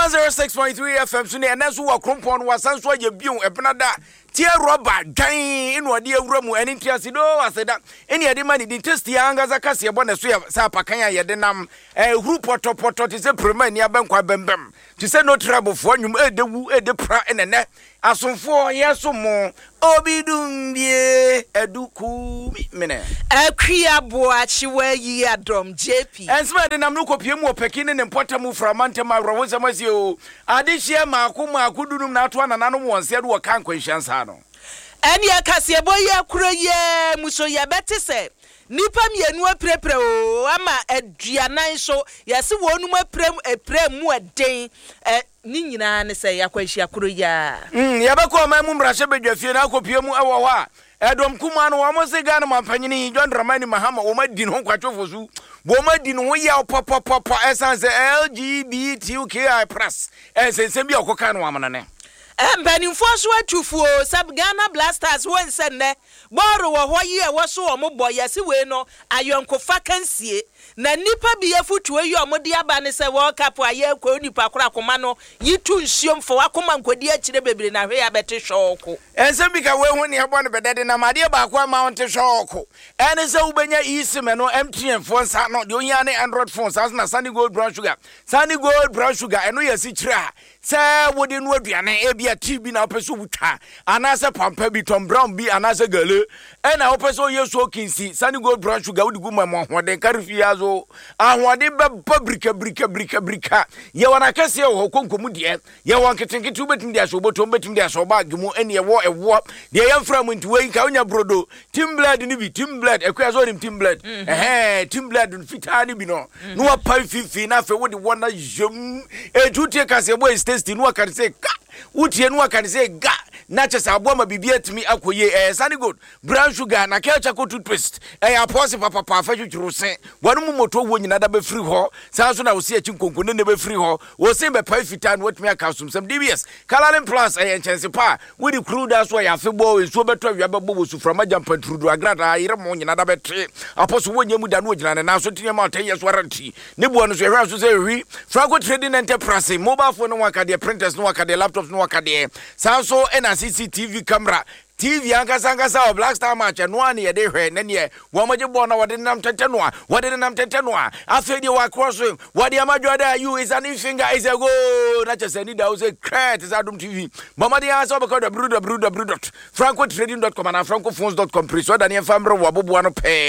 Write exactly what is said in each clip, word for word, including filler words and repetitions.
one oh six point three F M sune enaso wa krompon wasanso ye bion ebenada tie roba gan inu ade awuramu eni ntiase do aseda eni ade mani di test ya angaza kase ebo na so ya sa pakan ya ye de nam eh huru poto poto ti se prema ni abankwa bembem ti se no trouble fo nwum e de wu e de pra enene asomfo yeso mo obidum bie eduku mene akria boachi wa yi adom J P ensma de nam no kopie mu opeki ne mpotamu framante ma rowo samasi o ade hie maako maako dunum na ato anana no wonse de wo kan kwanshansa no eni akase boye akura ye muso ye betise nipa mienu aprepre o ama aduanan so yesi wonum aprem aprem mu eden eh ni nyina ne se yakwanhia kuro ya mm yabeko ma mu mrahye bedwafie na akopie mu ewo ho a edom kuma no wo mo se Ghana mampanyini John Dramani Mahama wo madin ho kwatwofosu wo madin ho ya pop pop essence L G B T Q I plus essence bi okoka no amana ne embanimfo so atufuo sab Ghana Blasters won senne boro wo hoye e wo so omo boyase we no ayonkofa kansie na nipa bi yafutuo yi omode aba ne se wo kapo aye kwa nipa kora koma no yitu nsiom fo wakoma nkodi akire bebre na hwe ya bete shoko ensem bi ka we hu ne ebo ne bedede na made ba kwa mount shoko ene se ubenya isime no M T N phone sa no de onya ne Android phones as na Sunny Gold Brown Sugar Sunny Gold Brown Sugar eno yesi kira se wode no aduane e bia T V na opeso butwa anase pampa bi Tom Brown bi anase gale ena opeso yeso kinsi Sunny Gold Brown Sugar wodi gu mammo hoden karfi azo ahode be brika brika brika brika ye wana kase ho konkomu de ye won ketenkete ubetim de aso botom betim de aso bag mu ene ye wo ewo de ye mfra mu ntiwe nka onya brodo Team Blood ni bi Team Blood ekwa zo nim Team Blood eh Team Blood fita ni bi no no wa pai fifi na fe wodi wona jom etutie kase boy tasty no aka say ga utie no aka say ga na chesa aboma bibia timi akoye eh Sunny Gold Brown Sugar na kelcha ko toothpaste eh apose papa papa fa twetwuru sen wanu mu moto wo nyina da be free ho sanso na wo se achi nkonko ne be free ho wo se be pai fita no watimi aka sum sam D B S Kalarin Plus eh chance pa we di crew da so ya febo enso beto awia bebo wo suframa jampa trudu agrada ayire mo nyina da be tre apose wo nyamu da no gyina na so tinya ma ten years warranty ne bo no so ehwa so say wi Franco Trading Enterprise mobile phone no waka de printers no waka de laptops no waka de sanso ena C C T V camera T V ankasa ankasa o Black Star match no an ye de hwe ne ne wo maje bo na wode nam tete no a wode nam tete no a afedi wa cross wode amadwada you is an finger is a go na chese ni da o say credit is Adom T V mama de answer be called w w w dot franco trading dot com and francophones dot com preso da ne famro wo bobo no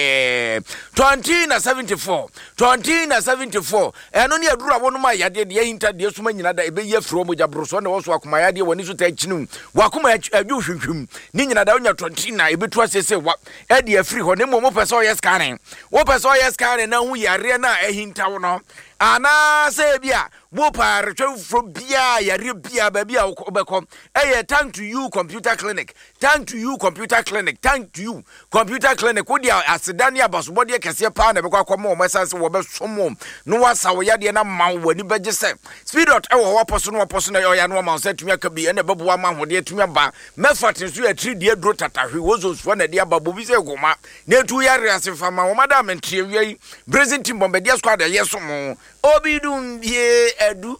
pe twenty na seventy-four twenty na seventy-four eno ne aduru abo no ma yade de hinta de suma nyina da ebe ye fro mo jabroso na wo so akoma yade woni so ta chinum wakoma adwu hwehwem nyina da onya twenty na ebetu asese wa e de afiri ho ne mo mo pese yes scanning wo pese yes scanning na hu yare na ehinta wo no ana se bia wo par twefro bia yare bia ba bia obeko eh thank to you computer clinic thank to you computer clinic thank to you computer clinic wo dia asedane abaso de kese pa na beko akomo o mesanse wo be somo no wasa wo yade na man wani beje se speed dot e wo poso no poso na yo ya no ma se tumi aka bi ene bebo ma hode tumi ba mefatin so ya three die dro tatahwe wo zo so na dia babo bi se goma na tu yare asefa ma wo madam ntie wi Brazil team bombe dia squad yeso mo obidum bie edu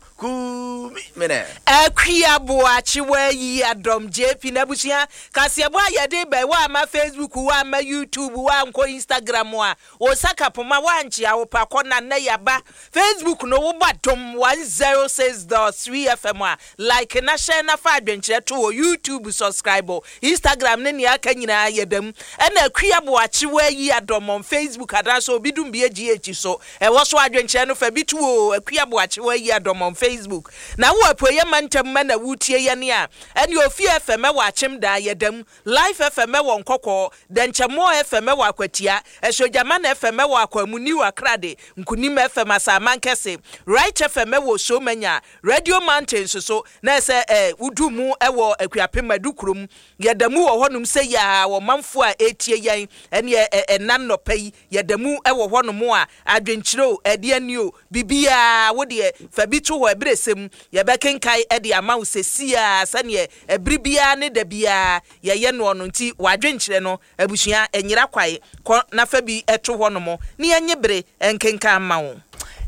ku mene akria boachi wa yi Adom J P na busia kase bo ayade be wa ma Facebook wa ma YouTube wa nko Instagram wa o saka poma wa nchi a wo pakọ na na yaba Facebook no wo batom one oh six point three F M wa like na share na fa adwenkyere to YouTube subscribe Instagram ne ne aka nyina yedam na akria boachi wa yi Adom on Facebook adanso obidum bie G H so e wo so adwenkyere no fa bituo akria boachi wa yi Adom on Facebook na wo apoye mantem ma na wutie ye ne a ene ofi F M wa achim da yedam live F M wa nkokọ denchemo F M wa akwatia esojama na F M wa akwamuni wa krade nkunim F M asamankese right F M wa so manya Radio Mountain so na se eh udumu ewo akuapema dukurum yedamu wo honum se ya wo manfo a etie yan ene enannopai yedamu ewo honum a adwenkyiro ede anio bibia wo de fabitu ho ebresem ye bekenkai ede amaw sesia sane ebribia ne da bia ye ye no no nti wadwenkyire no abusua enyira kwae na fabi eto honum ne enyebre enkenka amawo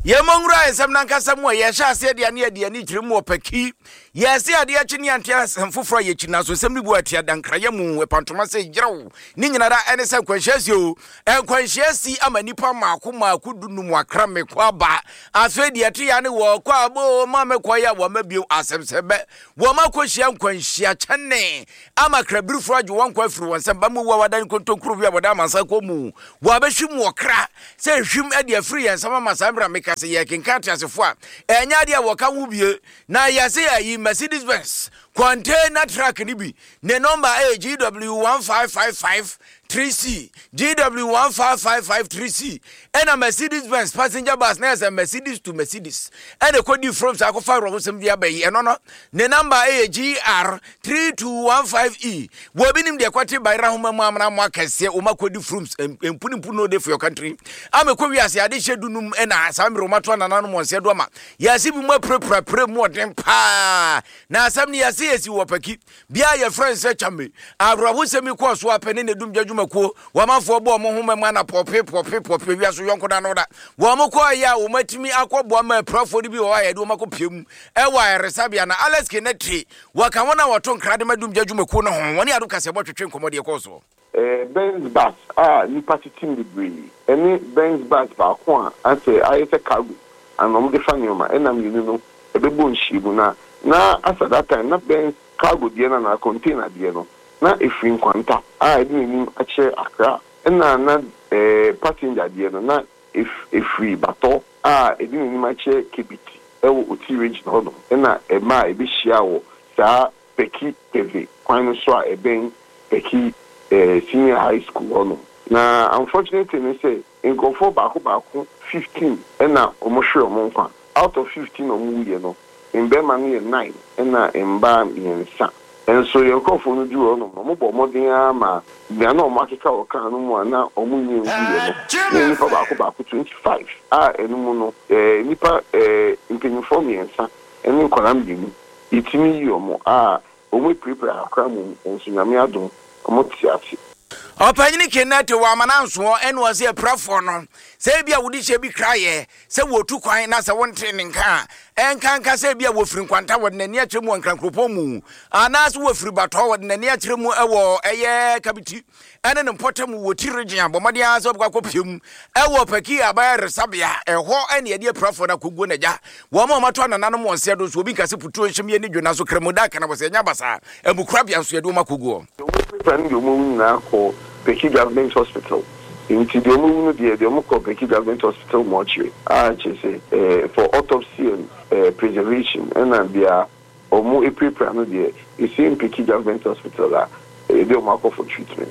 ye mongura esem nankasa mu ye sha ase de ane de ani kyeremu opaki ye se ade akyi ne ante asemfoforo ye kyina so sem ni bu atia dankraye mu epantoma se gyerew ni nyina da ene se kwanhyasi o enkwanhyasi amanipa maako maako dunum akra me kwa ba aso de ate ya ne wo kwa abo ma me kwa ya wo mabio asemsebe wo makohia nkwanhyia kyane amakra birufo age won kwa firi won sem ba mu wa wadan kontonkuru bia boda mansa ko mu wo abehwim wo kra se hwim ade afiri yen sama masambra me se ye kinkati asefo a enya de wo ka wo bie na ya se ayi Mercedes Benz container truck ni bi ne number A G W one five five five three C G W one five five five three C and a Mercedes Benz passenger bus na a Mercedes to Mercedes and a code from Sakofa Robinson via bay and no ne number A G R three two one five E we binim de kwati by Rahuma Mamma Marcus o makodi frums and putting puno de for your country I'm a covias ya de shedunum and a sam romato and anonymous sedoma yasi bi mo pre pre pre mo dem pa na sam ni yasi yasi wo paki bia your friends search me abrawo semi course wo apene ne dum jadwumako wo manfo bo mo homa ma na pope pope pope wi aso yonko da no da wo mo ko ya wo matimi akobo ma profo bi wo ya de wo makopiem e wa resabia na Alex Kenetri wo ka wona wo ton krade madum jadwumako no ho woni ado kase bo twetwe nkomode koso eh Benz bus ah ni partitin degree any Benz bus ba ko a ase ayese cargo anom de fanioma enam yinu no ebebo nshibu na na asa that time na Benz cargo die na na container die no na efin kwanta a edi ni ache akra na na eh passenger die no na if efri bato a edi ni ache kibiti e wo oti region no na e ma e bi hia wo sa peki tv kwan so a e ben peki eh senior high school no na unfortunately they say in go for baako baako fifteen na omohwe omonkwa out of fifteen omu ye no in be man ye nine na in ba ye sa and so your call for no do no mo bo modern ama bia na omo akeka o kan no mu na omu nye ngu ye no ni for baako baako twenty-five ah enu mu no eh nipa eh impinfo me nsa enu nkolam bi ni itimi yi omo ah omo prepare akra mu nso nyame adom omo tiati Opanyini Kenetri wa mananso enu ose prafo no se bia wudi che bi kraye se wotu kwan na se wontre nka enka nka se bia wo firi kwanta wo nani akyeremu ankrankropo mu anas wo firi bato wo nani akyeremu ewo eye kabiti ene ne potem wo ti region abomade aso bwa kopiem ewo paki abaya resabia eho ene ye die prafo na koguo na ja wo ma mato anana mo nse do so obi kase putu nhwem ni dwona so kremuda kana bo se nya basa ebukrabia so ye do makoguo friend you move na ko Peki Government Hospital. In Tidomu, the Democo Peki Government Hospital mortuary. Ah, say uh, for autopsy and uh, preservation. And then they are or more April plan there. You see in Peki Government Hospital, uh, they mark for treatment.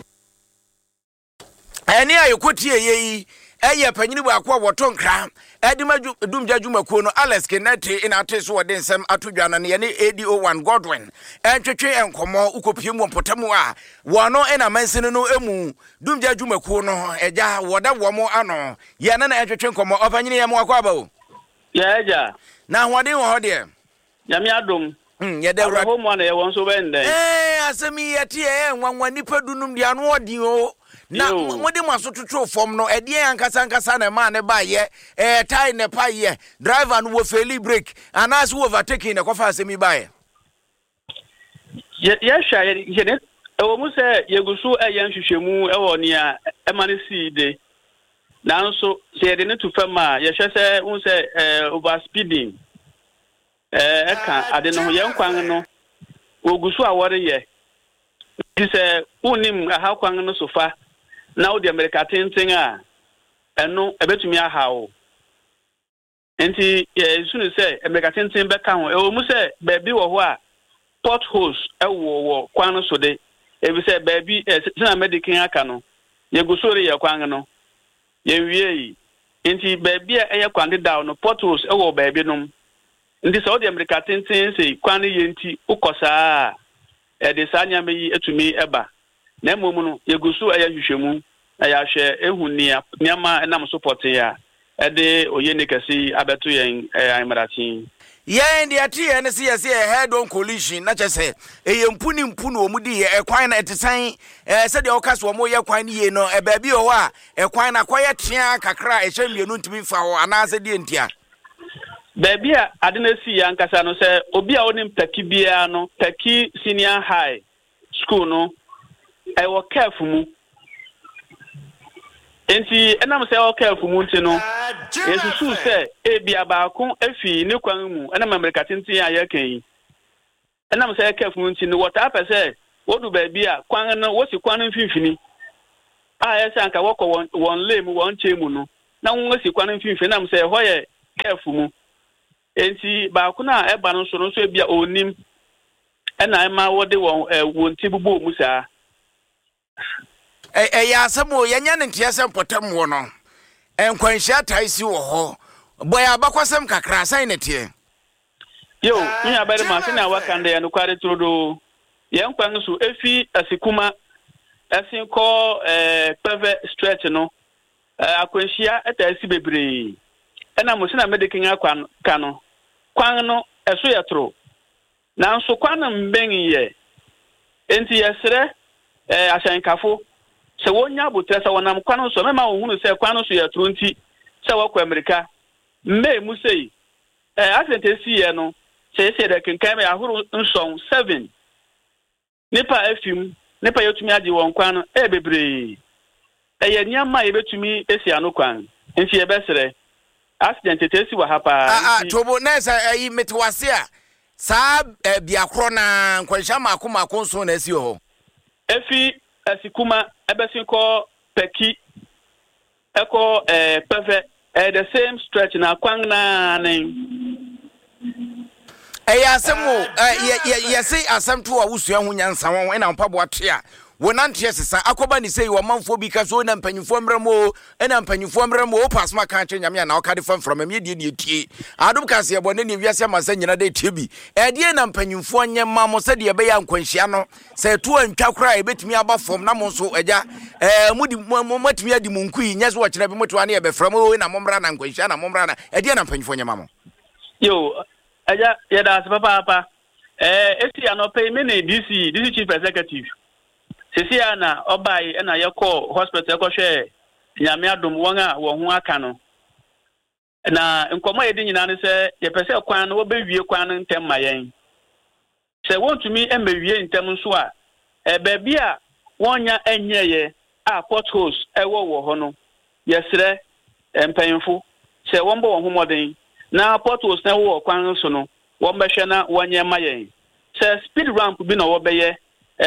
And here you could hear ye. Eye panyini ba kwa woton kra edima dum jadwumako no Alex Kenetri in ateso wode nsem atodwana ne ne A D O one Godwin entwetwe enkomo ukopiemu mpotemu a wono ena mansene no emu dum jadwumako no eja woda womo ano ye na na entwetwe enkomo opanyini ye mo akwa ba o ya eja na hode wo hode ya mi adom mm ye de wo mo na ye won so bende eh asemi yete e nwanwa nipa dunum dia no odin o na mode maso tutu fom no ede ankasa ankasa na ma ne ba ye eh tai ne pa ye driver no wo fairly break anas wo overtaking ne kofa asemi ba ye ye ye hwa ye ne ewo mu se yegusu eye nhwehwemu ewo ne a emane siide nanso se ye de ne tu fama ye hwe se un se over speeding eh eka ade no ye nkwan no ogusu awore ye ti se unim aha kwan no sofa now the America tinting a eno ebetumi ahawo enti ye sunu say America tinting be kan ho e o mu say baabi wo ho a potholes e wo wo kwan so de e bi say baabi na medical aka no ye gusori ye kwan no ye wie enti baabi e ye kwan de down no potholes e wo baabi no ndi so the America tinting say kwan ye enti ukosa e de sanya meyi etumi eba na momu no yegusu aya hwehwemu aya hwe ehunia niama na support ya ede oyene kasi abeto yen aimaratin ye ndi atie ne se yesi head on collision na chese eye mpuni mpunu omudi ye ekwan na etesan eh se de okaso mo ye kwan ye no e ba bi o ho a ekwan na kwaye tia kakra e hye mienu ntimi fa ho ana se de ntia baby a ade na si ya nkasa no sɛ obi a onim Peki bia no Peki senior high school no ɛwɔ careful mu enti ɛnam sɛ ɛwɔ careful mu nti no yesusu sɛ ebia baako efi ne kwan mu ɛnam America tenten a yɛ kan yi ɛnam sɛ careful mu nti no wɔtaa pɛ sɛ wodu baby a kwan no wosi kwan no mfimfini a yɛ sɛ anka wɔkɔ wɔn wɔn lane mu wɔn kyɛ mu no na wɔn si kwan no mfimfini nam sɛ ɛhɔ yɛ careful mu enti baako na eba no so no so ebia onim ena ema wode won won ti bubu mu saa eh eh ya asemo yenya ne ntia sem potam wo no enkwanhia taisi wo ho boy abakwasem kakra san ne tie yo nya abere ma se na wakande ya no kware trodo yen kwan so efi asikuma asin ko eh peve stretch no akwanhia etasi bebre ena mo se na medikin akwan kano kwan no eso yetro nanso kwan mben ye enti yesre eh asankafo se wonya botre se wonam kwan so mema wo hunu se kwan so yetro nti se wakọ America me mu sei eh asentesi ye no se se de kenkan me ahoro nson seven nipa afim nipa yetumi age won kwan no e bebre e ye nyama ye betumi esi ano kwan enti ye besre accident etesi wa hapa ah ah tobo nesa ayi metwase a sa biakro na nkwanhia mako mako so na esi ho efi asikuma ebesin ko Peki eko eh peve eh the same stretch na kwan na nen eh asemo eh yesi asem to a wusua ho nyansa won na mpabo ate a wonante sesa akoba ni sei wo manfo bi ka so na mpanyifo mremo na mpanyifo mremo o pasma ka che nyame na okade fam from me die die tie adum ka se bone ne wiase masa nyina de tie bi e die na mpanyifo nyema mo se de be ya nkwanhia no se to antwa kra e betimi aba fam na mo so eja eh mudi matimi adi munku yi nyeso wo kire be moto na e be from o na momra na nkwanhia na momra na e die na mpanyifo nyema mo yo eja ye da papa papa eh esi anope me ne D C D C chief executive Sisia na obai na yeko hospital yeko hwe nyame adom won a wo ho aka no na nkomo yedi nyina ne se ye pese kwan no wo bewie kwan no ntem mayen se wontumi emewie ntem nso a e ba bia wonya enyeye a potholes ewo wo ho no yesre empanyfo se wombo wo ho moden na potholes na wo kwan so no wombehwe na wonye mayen se speed ramp bi na wo beye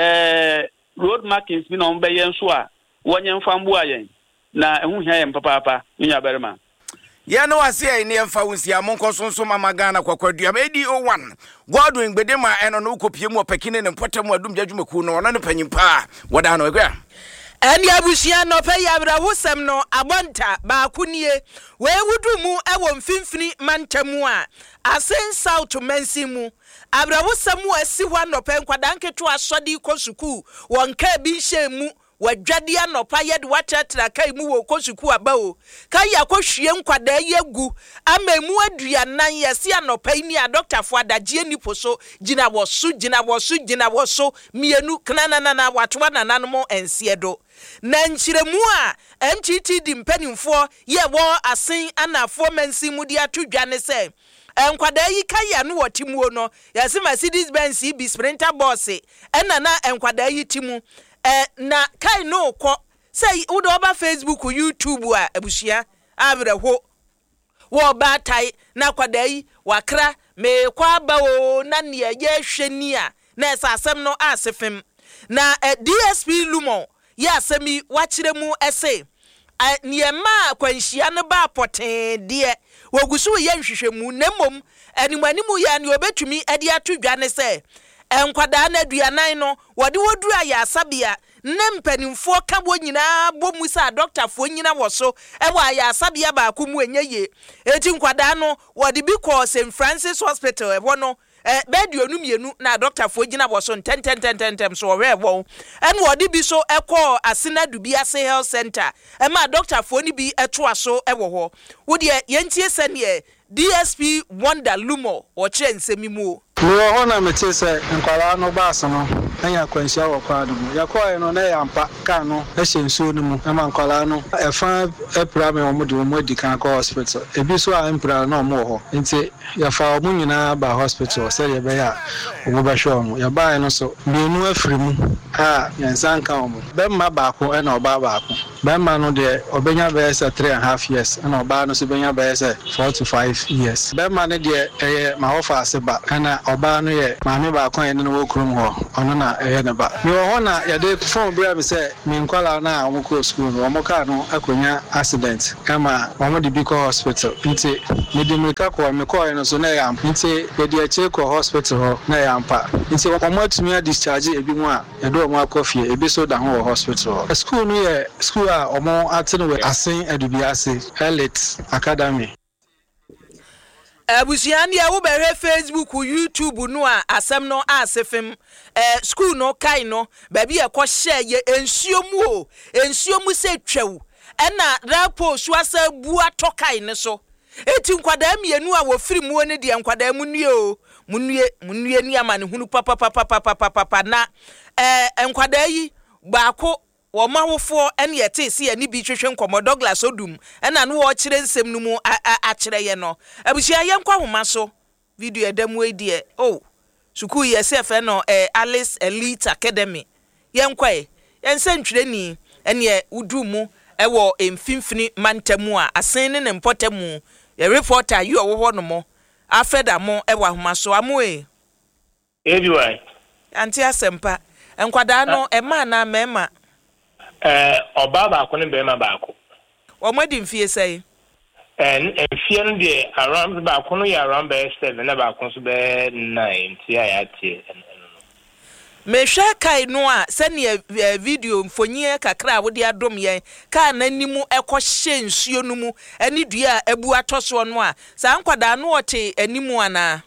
eh road markings bi na on beye nso a wonye mfambu ayen na ehu hia yem papa papa nya berema ye no ase ne mfa wonsi amonko sonso mama Ghana kwakwadua medi o one Godwin gbedema eno no kopie mu opekine ne potam adum djadwumaku no ono ne panyimpa woda no egwa Eni abusia no pe yabra wosem no abonta ba kunie we wudu mu ewo mfimfini mantamu a asen south mensimu abra wosem asi hwa no pe nkwadanke to asodi kosuku wonka bi hyemu wadwade anopa yede watetra kai mu wo kosuku abao kai akohwie nkwada yegu amemu aduanan yesi anopa ni a doctor fo adagie ni poso gina wosu gina wosu gina woso mienu knanana na watwa nananmo ensiedo na nchiremu a M T T di mpanimfo ye wo asen anafo mansi mu di atodwane se enkwada yi kaya no wotimuo no yesi Mercedes Benz bi Sprinter boss ena na enkwada yi timu eh na kai no ko say udo ba Facebook YouTube a abusia abreho wo ba tai na kwada yi wakra me kwa ba o na ne ye hwani a na esasem no asefem na eh, D S P Lumo ya semi wachiremu ese niema kwanhia ne ba poten de wogusu ye nhwehwemu nemom animanimu ya ne obetumi ade atodwane se enkwada na aduanan no wode wodu aya asabia ne mpanimfo ka bo nyina bomu sa doctor fo nyina woso ewa aya asabia ba ko mu enye eti nkwada no wode bi ko Saint Francis Hospital ebo no eh beduonu mienu na doctor fo gina bo so ten ten ten ten tem so we wo en wodi bi so ekọ Asenadu bi ase health center e ma doctor fo ni bi eto aso e wo ho wo de yentie sene D S P Wonder Lumo o kire nsemi mu No hona mete say nkwala no baas no anya kwanhia wo kwa no yakwa no na yampa ka no ehye nsuo no mu ama nkwala no efa epra me omo de omo di kan ko hospital ebi so a empra na omo ho nti yafa omo nyina ba hospital say ye be ya omo ba hwe omo ya ba no so mienu afiri mu a yansan ka omo be ma ba ko e na oba ba ko be ma no de obenya be say three and a half years na oba no so benya be say four to five years be ma ne de eh ma ho fa ase ba kana oba no ye maame ba ko ene no wo krum ho ono na eh ne ba mi ho na ya de phone bra me say mi nkwala na omo ko school no omo ka no akonya accident kama omo de bi ko hospital nti me de me ka ko me ko ene so na ya nti be de ache ko hospital ho na ya mpa nti omo atumi a discharge ebi mu a e do omo akofie ebi so da ho hospital ho school no ye school a omo atene we asen adubi ase elite academy. Abusiani a wo behwe Facebook, YouTube no a asem no asefem eh school no kai no ba bi e ko share ye ensuo mu o ensuo mu se twew ena rapo so asa bu atokai ne so eti nkwada mienu a wo firi mu ne de nkwada mu nue o munue munue ni ama ne hunu papa papa papa papa na eh nkwada yi baako wo mahofo ene yete se ani bi twehwe nkomo Douglas Odum ena no wo kire nsem no mu a kire ye no abusia ye nkwa homa so video edam we die oh suku ye se fe no eh Alice Elite Academy ye nkwa ye nsentwire ni ene ye udu mu ewo emfimfini mantamu a asen ne mpotamu ye reporter you wo ho no mo afeda mo ewa homa so amoe anyway anti asempa enkwada no e ma na mema eh oba ba ko ne be ma ba ko o modi mfie sei en mfie no de around ba ko no ya around be seven na ba ko so be nine ti ya tie me hwe kai no a se ne video mfonyi kakra wo de adom yen ka na nimu ekọ hye nsuo no mu ani dua abu atoso no a sa nkwada no ote animu ana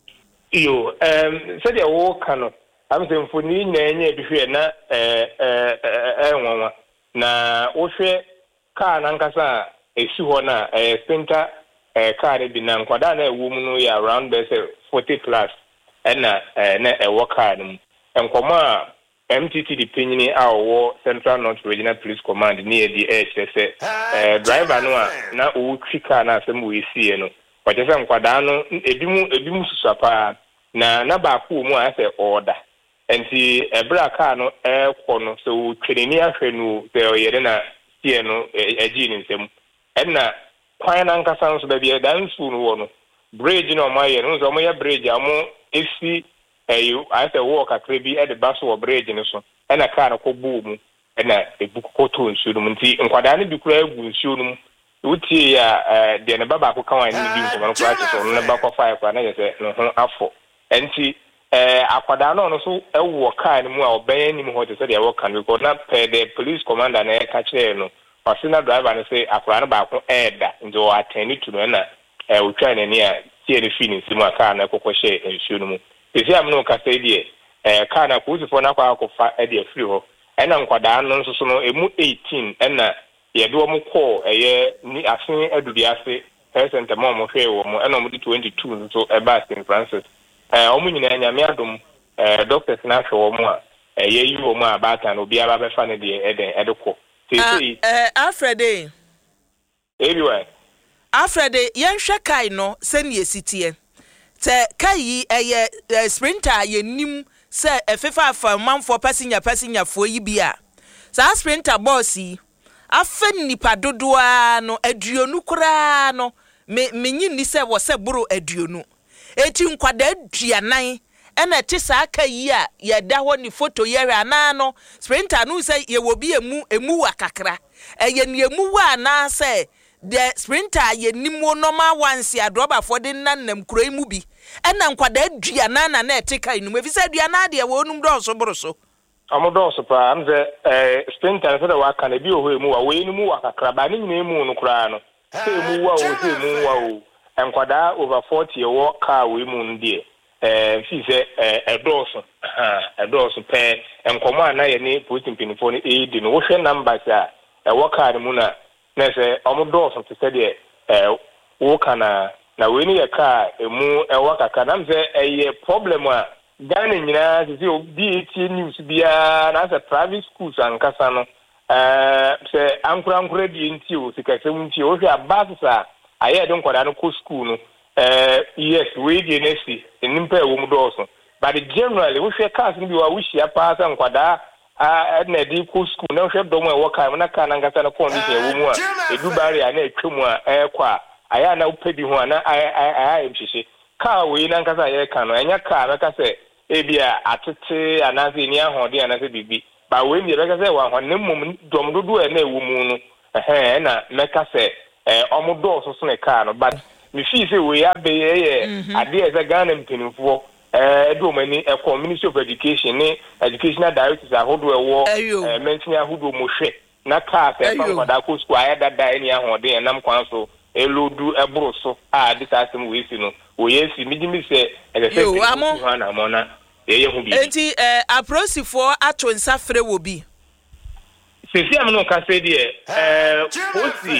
yo em se de wo ka no am se mfoni na enye bi hwe na eh eh enwanwa na wo hwe ka na nkasa esi ho na eh sprinter eh car bi na nkwada na ewu mu no ya around be say forty plus na eh na ewo car no enkoma M T T di penyini a wo Central North Regional Police Command ni e di eh se eh driver no a na o twika na asem we sie no kwaje se nkwada no ebimu ebimu susapa na na ba ko mu a se order enti ebra car no e kwo no so twireni ahwe no se oyere na sie no agi ni nsem enna kwan na nkasa nso da bia dan su no wo no bridge no ma ye no so mo ya bridge amo esi eyu I say walk akre bi e de bus wo bridge no so enna car no ko bu mu enna ebuku ko to nsu no nti nkwada ne bi kura egu nsu no utie ya de ne baba ko kan ni bi nko no kura che so no ba ko five kwa na ye se no ho afọ enti eh akwada no no so ewo car ni mu a oben ni mu ho te se de wo kan because na per the police commander na e ka kire no wasina driver no say akwada no ba ko eda njo attend to no na e o twa na ni a tie ne fini simu aka na kokko she ensuo no mu esi am no ka say die eh car na ko usifo na kwa akọfa e de free ho e na nkwada no nso so no emu eighteen e na ye do mo call eye ni asen adudi ase person te mo mo hwe wo mo e na mo di twenty-two nso e ba Saint Francis eh omu nyina nyame adom eh doctors na hwe wo mo a eh ye yi wo mo abata no bia ba be fa ne de e de e de ko tete eh Alfred eh anyway Alfred yen hwe kai no se ne esitie te kai eye sprinter ye nim se efefa afa manfo passenger passenger fo yi bia sa sprinter boss yi afa nipa dodo a no aduonu kura no me menyi ni se wo se buru aduonu eti nkwada aduanan ena ti sa aka yi a ye da ho ni photo ye hwa na no sprinter no se ye wo bi emu emu wa kakra eye ni emu wa na se the sprinter ye nimu normal ones ya droba for the nanam kuro mu bi ena nkwada aduanan na na etika inu efi se aduanan de wo num do so buru so amodo so pa am ze eh sprinter se da wa kan bi oho emu wa we nimu wa kakra ba ni nyina emu no kura no se emu wa o se emu wa o enkwada over forty ye wo car we mu ndie eh fi se eh edoso ha edoso pe enkomo na ye ni police pinfo ni e di no wo hwe numbers a e wo car mu na na se omodo so se de eh wo kana na we ni ye car emu ewa kaka na mse eye problem a Ghana nyina se obi eti news bia na se private schools ankasa no eh se ankura ankura di nti o sikasem nti o hwe abasa aye de nkwada no ko school no eh yes we di nesi nimpa ewo mu doso but generally we hwe cars ni bi wa wishia pa sa nkwada a na di ko school na hwe dom ewo kan na kan ankasa na condition ewo mu a edubari a na etwemu a ekwa aye na upedi ho na aye aye mhihye car we na ankasa aye kan no enya car na ka se ebia atete anaze ni ahode anaze bibi ba we mi beka se wa hone mum dom dodo e na ewu mu no eh na meka se eh omodo so so ne car no but me fi se we abe ye ade e se Ghana mpinifo eh edu mani e Ministry of Education ni educational directors ahodo e wo eh mention ahodo mo hwe na car se pa kwada ko school ayada da ni ahode e nam kwan so elodu ebro so a this asem we si no we yesi midimi se e se se na mona ye hu bi enti eh aprosifo ato nsafre wo bi sisi am no ka se de eh osi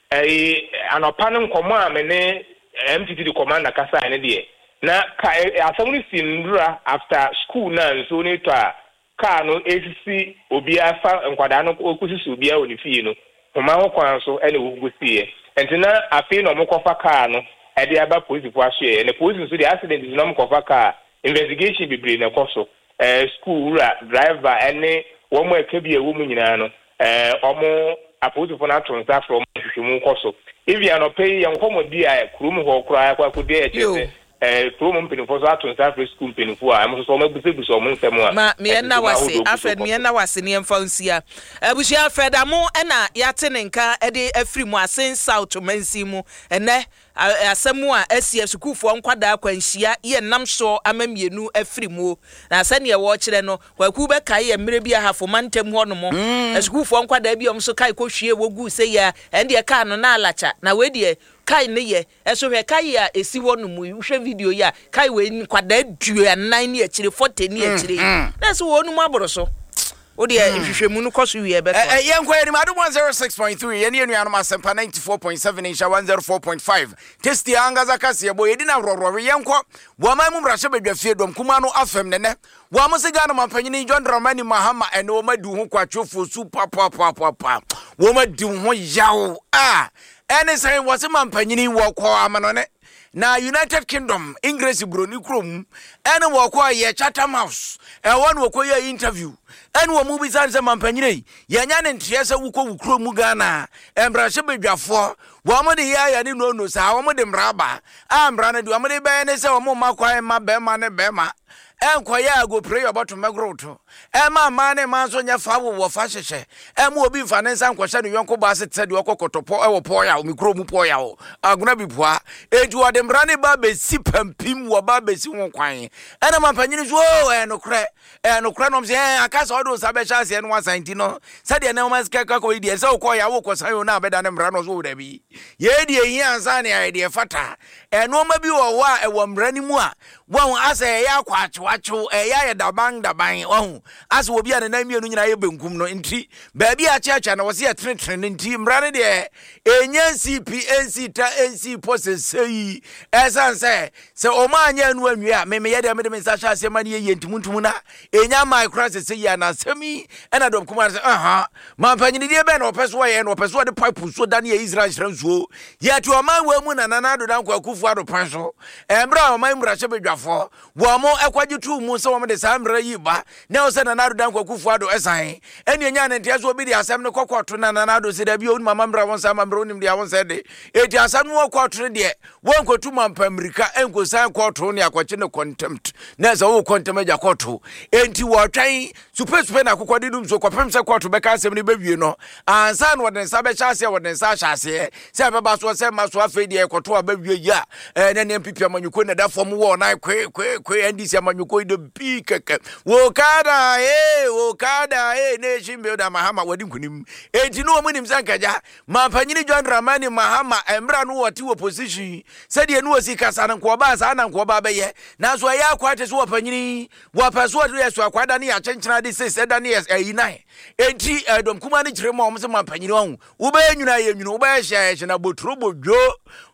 eh anopa no nkomo a me ne M T T the commander kasa ne de na asem ni sindura after school na nso ni to a car no esisi obi afa nkwada no okusisi obi a oni fie no homa ho kwan so ene wo gusie entina afi no mokofa car no e de aba police fo ahye ne police so the accident is no mokofa car investigation bibre na koso eh school ra driver ene wo mo ekabi ewo mu nyina no eh omo apolice fo na tronsa from hwehwemu koso if you are not pay yan komodi a kurum ho kura akwa kudi e chese eh kurum mpinifo so atronsa from school mpinifo a mo so mabusebuso omo nsem a ma me na wase afred me na wase ne mfa nsia abushia afred amo na yate ne nka e de afri mu asen south mansi mu ene asemu a asie sukufo nkwada akwanhia ye nam so amamienu afri mu na sane ye wo kire no kwaku be kai ye mire bi ahafo mantem ho no mo sukufo nkwada bi om so kai ko hwie wogu se ya ende ka no na alacha na we de kai ne ye eso hwe kai ya esi ho no mu hwe video ya kai we nkwada duo anan ne akire forty ne akire na so wo no mu aboro so odi e hwehwemu no koso wie be eh ye nkwa ni madum one oh six point three ye ne nuanom asempa ninety-four point seven insha one oh four point five testi angaza kase ye boy edina rororo ye nkwa wo man mu mrahye badwafie dom kuma no afem ne ne wo mo se Ghana mampanyini John Dramani Mahama ene wo madu ho kwatwofo su pa pa pa pa pa wo madu ho yawo ah ene say wo se mampanyini wo kwa amanone na United Kingdom English broni krom ene wo kwa ye Chatham House e won wo kwa ye interview ene wo mu bi san se mampanyini ye nya ne ntie se wo kwa wukrom mu Ghana embrahye bedwafo wo mo de ya ya ne no no sa wo mo de mraba a mra ne de wo mo de be ne se wo mo makwan ma be ma ne be ma enkoya go pray about megroto e ma ma ne ma so nya fa wo fa hyehye e ma obi fa ne nsan kwhye ne yonko ba se tede okokotopo e wo po ya o mikro mu po ya o aguna bibua eju ode mra ne ba be si pampim wo ba be si won kwan e na mampanyini so e no kre e no kre no mse e akasa odo sa be chance e no asanti no se de ne o maska ka ko di e se wo ko ya wo ko san yo na be da ne mra no so wo da bi ye di e hi ansa ne e de fata e no ma bi wo wa e wo mra ni mu a wo asa e ya kwacho wacho eh ya da bang da bang oh as wo bia na mienu nyina ye benkum no nti ba bia chiacha na wo se trentre nti mrane de enya C P N C ta N C posesei esanse se o ma anya anu anwia me me ye de me de mensa sha se mane ye ntimuntum na enya micro se ya na semi ena dom kuma se aha mampanyini de be na opeso ye na opeso de pipe so da na Israel hransuo ye to o ma wa mu na na do dan kwakufu ado pan so embra o ma mra hye bedwafo wo mo ekwaji tu mu se wo me de sa mra yi ba na o se na na do dan kwakufu ado esan eni enya na ntia so obi de asem ne kokoto na na do se da bi o mama mra won sa mra onim de awon se de eti asem wo koto de won kotu mampamirika enko san koto ne akwache ne contempt na se wo contempt ja koto enti wo twan super super na kokode dum so kopem se koto be ka asem ne bewie no ansa no de sa be chase wo de sa chase se be ba so se ma so afi de koto abawie ya ne ne mpp amanyuko na da fom wo na kwe kwe kwe ndisi amanyuko de bi keke wo kada eh wo kada eh ne shimbe da Mahama wadi nkunim enti no mu nim sankaja mampanyini John Dramani Mahama embra no wati opposition said ye no wasi kasa na ko ba sa na ko ba be ye na so ya kwate so opanyini wo paso do ye so akwada ne ya chenchena de six da ne eh nine enti edom kuma ne kire mo mo se mampanyini wo wo be nyuna ye nyuna wo be hia ye na botro bodwo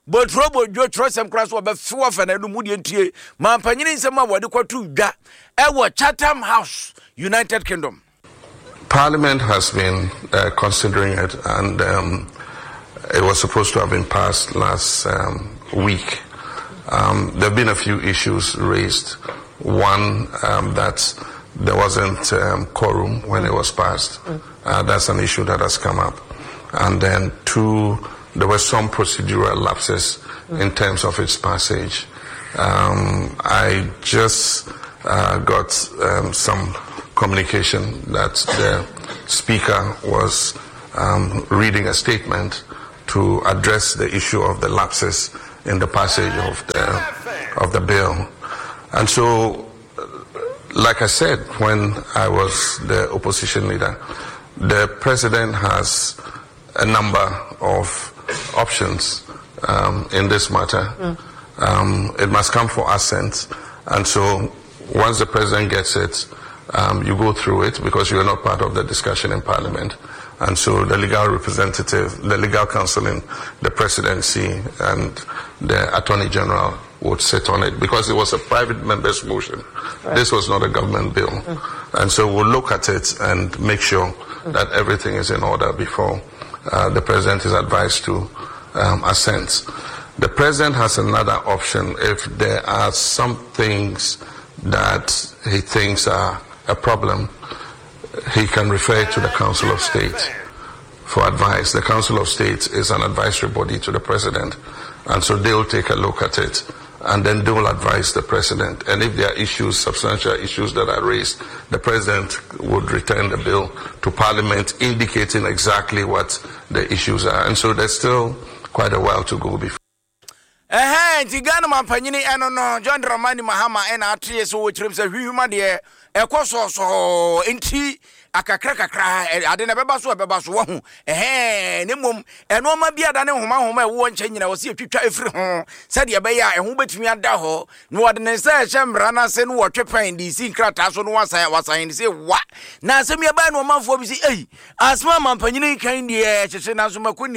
but robo jo trosem class wo be fo fa na no mu de ntie mampanyini nsem a wode kwatu dwa e wo Chatham House, United Kingdom. Parliament has been uh, considering it, and um, it was supposed to have been passed last um, week. Um, there have been a few issues raised. One, um, that there wasn't um, quorum when it was passed. Uh, that's an issue that has come up. And then two, there were some procedural lapses in terms of its passage. Um, I just uh, got um, some communication that the Speaker was um, reading a statement to address the issue of the lapses in the passage of the of the bill. And so, like I said, when I was the opposition leader, the President has a number of options um, in this matter. Mm. Um, it must come for assent, and so once the President gets it, um, you go through it because you are not part of the discussion in Parliament. And so the legal representative, the legal counsel in the Presidency and the Attorney General would sit on it because it was a private member's motion. Right. This was not a government bill. Mm. And so we'll look at it and make sure mm. that everything is in order before uh, the President is advised to um, assent. The President has another option if there are some things that he thinks are a problem. He can refer it to the Council of State for advice. The Council of State is an advisory body to the President, and so they'll take a look at it, and then they'll advise the President. And if there are issues, substantial issues that are raised, the President would return the bill to Parliament, indicating exactly what the issues are. And so there's still quite a while to go before. Eh, Tigana Mampanyini, and no, John Dramani Mahama, and Atria, so which rims a human dear, a course so in tea. Akakra cry, I didn't ever so about one. Eh, Nimum, and no, my beer than home, home, I won't change. I will see if you try free home. Said ya bay, and who bet me at Daho. No, I didn't say, Shambrana send water pain, the secret as on once I was saying, say, what? Now, send me a band one month for me, say, as Mamma Panini kind the air, she said, as my queen.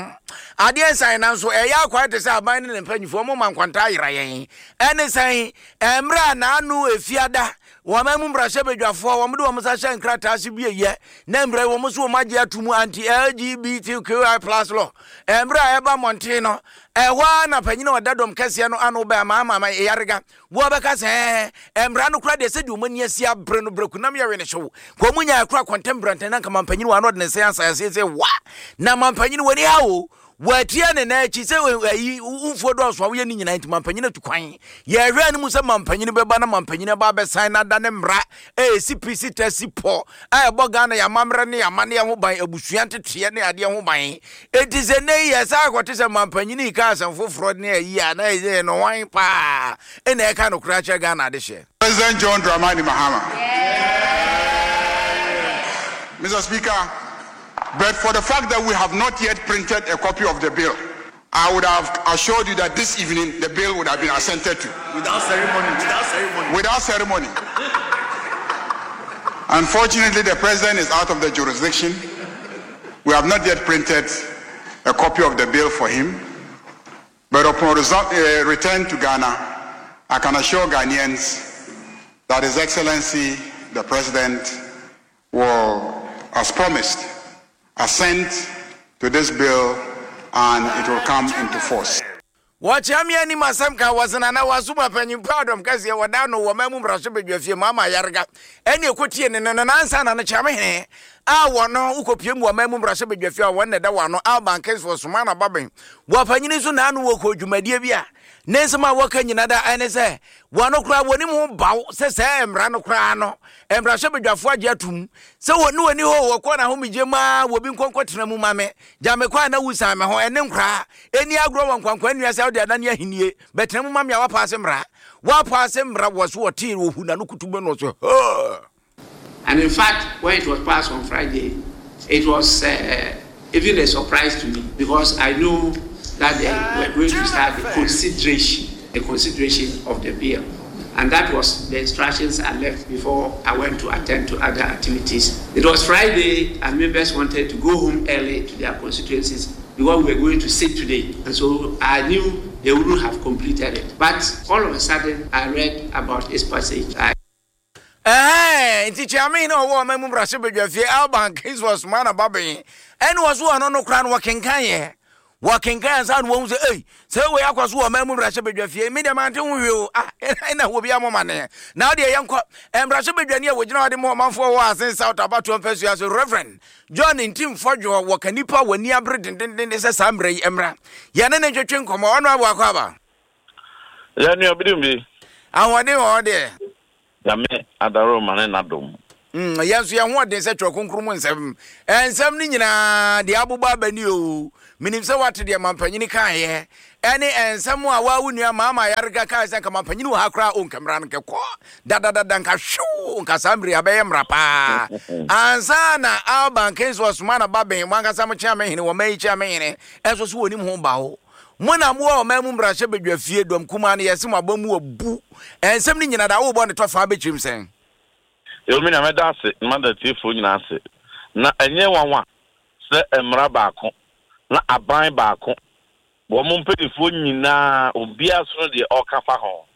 I dare sign answer, a ya quite as I bind and penny for Mamma Quantai, and they say, Embra, Nanu, if Fiada. Wamamu mbrashebe jwafo wamudu wamusasha nkrata asibiye ye nembre wamusu wamaji atumu anti L G B T Q I plus law embra eba montino ewa na panyina wadado mkesi ya no anu ube ama ama ama eyariga wabeka se embra nukura de sedi umani ya siya breno breku nami ya wene show kwa munya ya kura contemporary nanka mampanyina wano wadine seyansa ya sese wa na mampanyina wani hao watia ne na chi se umfodo so awe ni nyina nti mampanyina tukwan ye hwe ani mu se mampanyina beba na mampanyina ba be sign na da ne mra eh C P C tesi po ai boga na ya mamre ne ya mane ho ban abusua tete ne ade ho ban etize ne ye sa akote se mampanyina ka asem foforo ne ayi a na ye no wan pa e na e ka no kura che ga na de she President John Dramani Mahama. Yeah. Mister Speaker, but for the fact that we have not yet printed a copy of the bill, I would have assured you that this evening the bill would have been assented to. Without ceremony, without ceremony. Without ceremony. Unfortunately, the President is out of the jurisdiction. We have not yet printed a copy of the bill for him. But upon result, uh, return to Ghana, I can assure Ghanaians that His Excellency, the President, will, as promised, assent to this bill and it will come into force. Watch Amia ni masamka wasana na wasuma penyi proud mkazi ya wadano wa memu mrashibe jwefie mama yarga eni okutie ne na nansa na chame he a wono ukopiemu wa memu mrashibe jwefie wonne da wano albankes for sumana baben wa panyini so na anu wo ko dwumadie bia nensema waka nyina da ane se wano kura woni mu baw se se emra no kura no emra hye bedwafo age atum se woni woni ho wo ko na ho mijema wo bi nkonkotena mu mame jame kwa na wusa me ho ene nkura eni agro wankwankwa nua se ode adane ahinie betena mu mame wa paase mra wa paase mra wo so wote wo huna no kutubo no so. And in fact, when it was passed on Friday, it was uh, even a surprise to me because I knew that they were going to start the consideration, the consideration of the bill. And that was the instructions I left before I went to attend to other activities. It was Friday and members wanted to go home early to their constituencies. because we were going to sit today. And so I knew they wouldn't have completed it. But all of a sudden, I read about his passage. I Eh, teacher, I mean, oh, my mum Rasha Bedwafie, Alban, his was man of Baby, and was one on no crown walking kanye. Walking cans and won't say, so we are was one man Rasha Bedwafie, made a man to you. Ah, and I will be a woman. Now, dear young cop, and Rasha Bedwafie would not more man for was in South about to impress you as a reverend. John in Tim Forjo, walk nipa when near Britain, then is a Sambre Emra. Yanan and your chin come on, Wakaba. Then you're being I want you all there. Yame adaro mane nadom. Mm, yes, you want this at your conclusion seven. And some nina, the Abu Baba knew. Meaning so what to the Mampanica here. Any and someone while when your mamma Yarga Kais and come up and you have crowd on Camran Kakwa. Da da da danka shoo, Casambria Bayam Rapa. And Sana Alban case was man of Baby, Manga Sama Chairman, or May Chairman, as was winning home bow. Mwana mwa memu Rasha Bedwafie dom kumani yasima bomu obu ensem nyina da wo bo ne tofa abetwim sen yo mi na meda ase manda tifo nyina ase na enye wanwa se emra baako na aban baako bo mo mpedifo nyina obi aso de okafa ho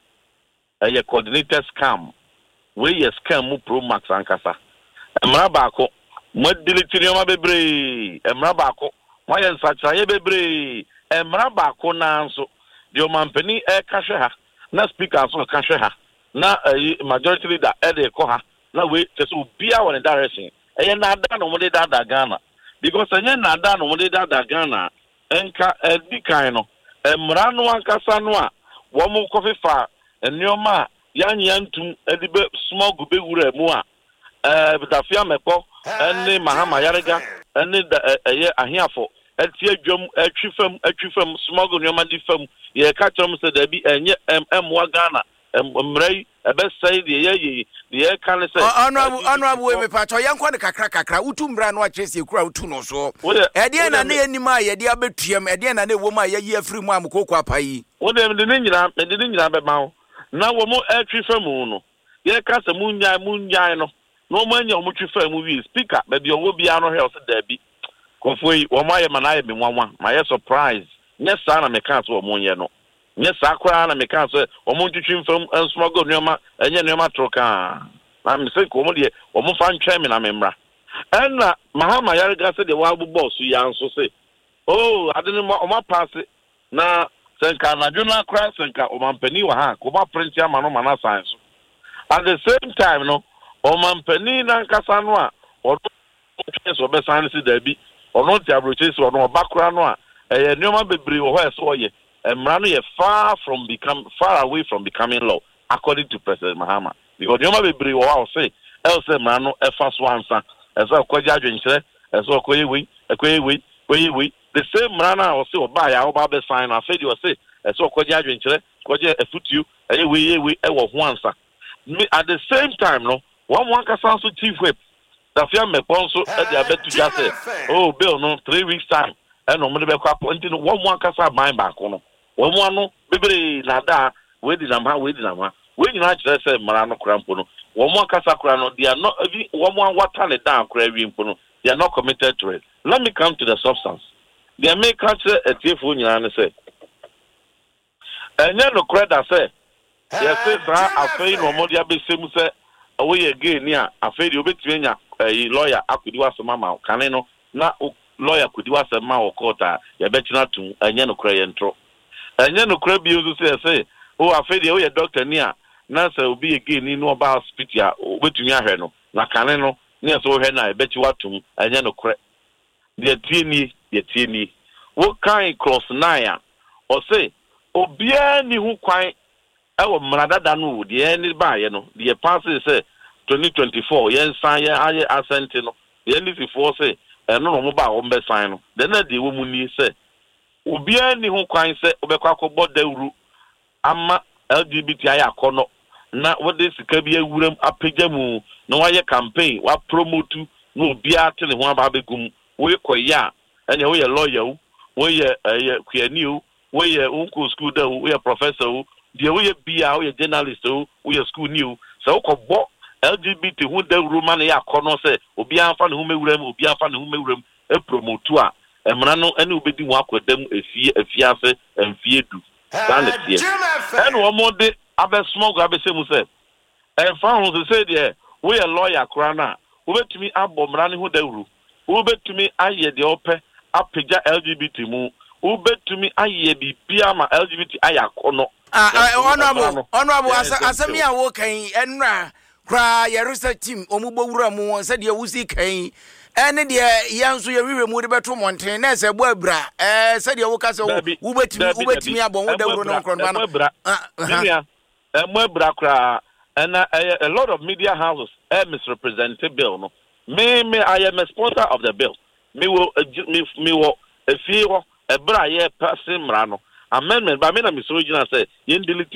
eye coordinated scam we ye scam mu pro max ankasa emra baako mo delete nyoma bebre emra baako mo ye nsacha ye bebre emra baako na nso de o mampani e kahwe ha na speaker so kahwe ha na majority leader e de ko ha na we tese obia won direction e na ada no mo de da Ghana because enye na ada no mo de da Ghana enka edi kan no emra no ankasa no a wo mo kofifa enioma yanye antum edi be small gube wura mu a eh bitafia mepo ene mahama yarega ene eye ahiafo etie dwom atwifam atwifam smuggle nyoma di fam ye ka kyerem se da bi enye em wa Ghana emrai ebe sai de ye ye ye kan se honorable honorable we me pacho yankwa ne kakra kakra utu mbra no akyesi ekura utu no so e de na ne anima ye de abetuam e de na ne wo ma ye yi afiri mu amkoko apai wo de de ne nyina de ne nyina be ma na wo mo atwifam no ye ka se munya munya no no mo anya mo twifam wi speaker be bi owo bia no he o se da bi Konfoi wamaye manaye me nwanwa my surprise nye sa na me kan so omonye no nye sa akora na me kan so omontwitwi mfam ensmogo nneoma enye nneoma troka na me se ko mo de omo fa ntwa me na me mra enna mahama yarga se de wa boss ya nso se oh adene mo ma pass na senka na juna akora senka o mampani wa ha ko ma print ya ma no ma na science at the same time no o mampani na nkasa no a o so be science da bi ono ti abroche so ono bakura no a eh nyoma bebre wo ho eso ye emra no ye far from become far away from becoming law according to President Mahama because nyoma bebre wo ha say else emra no e fa so ansa eso kwaji adwenkyere eso koye wi ekoye wi koye wi the same mra na wo say oba ya oba be sign na say you say eso kwaji adwenkyere kwaji efutu eye wi ye wi e wo ho ansa at the same time no one one kasa so chief whip Tafia me ponso e dia betu ja say oh bill no three weeks time e no mo de be kwa ponti no one one kasa ban ba ko no one one no bebre na da we di na ma we di na ma we nyina kire say mara no krampo no one one kasa kra no they are not one one water le down kra wi mpo no they are not committed to it. Let me come to the substance. They make culture a tieful nyina ne say enye no kra da say yes say bra afei no mo dia be semu say we again nia afei de obetumi nya a lawyer akudi wasema ma kane no na lawyer kudi wasema o court a ye betina tum enye no kra ye ntro enye no kra bi ozu say say o afei de o ye doctor ni a na say obi again ni no ba hospital obetumi ahwe no na kane no ne so hwe na e beti watum enye no kra de tie ni de tie ni wo kan cross nine o say obia ni hu kwan e wo mradada no de ni ba ye no de pass say twenty twenty-four yen sign yen aye assent no yen this before say eh no no ba o mbe sign no then na de wo mu ni say obia ni ho kwan say obekwa akobọ dawuru ama L G B T I akono na wo de sika bi awuram apejamu na wa ye campaign wa promote no obia tele ho aba begum wo koya ene wo ye lawyer wo ye eh kwiani wo ye unko school da wo ye professor de wo ye bia wo ye journalist wo ye school new so ko bo L G B T who the Roman ya kono say obi anfa ne hu mewuram obi anfa ne hu mewuram e promote a emra no ene obedi mu akodam efie efiase emfie du sana tie ene wo mo de abesmo go abesemu se emfa ho se de we a lawyer kra na wobetumi abomra ne ho dawuru wobetumi aye de ope apega L G B T mu wobetumi aye bibia ma L G B T ayakono ah honorable honorable asemi a wo kan enra kra ye research team omugbo wura mu se de wusi kan ene de yanso ye wiwe mu de beto monten na se bo abra eh se de wo ka se wo betumi wo betumi abon wo dawuru no nkron ba no ah eh mo abra kra and uh, a lot of media houses uh, misrepresented bill no me me I am a sponsor of the bill me will uh, me me will a fear a bra ye person mrano amendment but me na misoriginal say yen delete